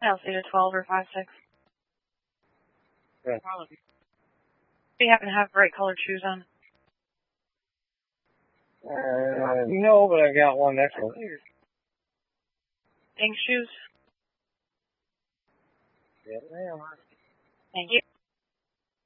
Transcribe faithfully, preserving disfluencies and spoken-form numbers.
I'll see to twelve or five six. Good. Do you happen to have bright colored shoes on? Uh, no, but I got one next one. Pink shoes? Yes, ma'am. Thank you.